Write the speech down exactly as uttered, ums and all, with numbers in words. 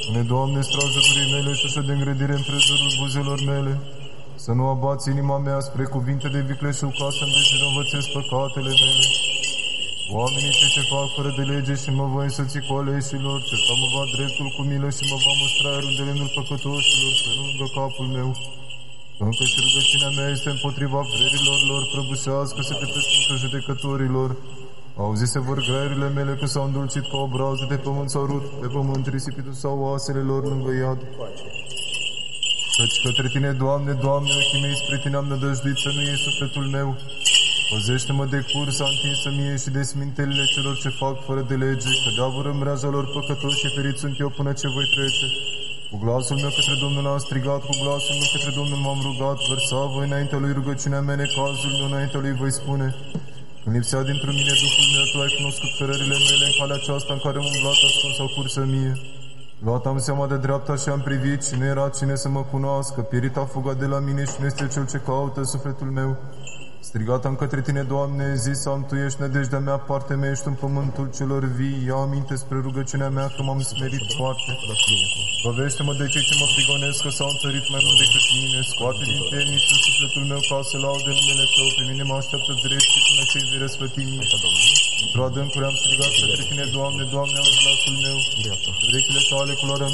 Spune, Doamne, strajă gurii mele și ușă de îngrădire împrejurul buzelor mele. Să nu abați inima mea spre cuvinte de vicleșug, ca să-mi dezinovățesc păcatele mele. Oamenii ce ce fac fără de lege și mă voi însoți cu aleșilor, cerca mă va dreptul cu milă și mă va mustra iarul de lemnul păcătoșilor, pe lângă capul meu. Încă și rugăciunea mea este împotriva vrerilor lor, prăbușească-se de pe sfântul judecătorilor. Auzise vor greierile mele că s-au îndulcit ca o brază de pământ sau rut, pe pământ risipitul sau oasele lor lângă iad. Căci către Tine, Doamne, Doamne, ochii mei spre Tine am nădăjduit, să nu iei sufletul meu. Păzește-mă de cursa întinsă mie și de smintelile celor ce fac fără de lege, că de-avură mreaja lor păcătoși și ferit sunt eu până ce voi trece. Cu glasul meu către Domnul am strigat, cu glasul meu către Domnul m-am rugat, vărsa voi înaintea lui rugăciunea mea, necazul meu înaintea lui voi spune. Când lipsea dintr-un mine Duhul meu, Tu ai cunoscut cărările mele în calea aceasta în care am umblat ascuns sau cursă mie. Luat am seama de dreapta și am privit și nu era cine să mă cunoască, pierit a fugat de la mine și nu este cel ce caută sufletul meu. Strigat am către Tine, Doamne, zis am, Tu ești nădejdea mea, partea mea ești în pământul celor vii, ia aminte spre rugăciunea mea că m-am smerit foarte. Băvește-mă de cei ce mă prigonesc că s-au întărit mai mult decât mine, scoate din temniță sufletul meu ca să laude numele Tău, pe mine mă așteaptă drept și până ce-i vei răsplăti mie. Într-o adâncuri am strigat către Tine, Doamne, Doamne, auzi glasul meu, urechile Tale culoarea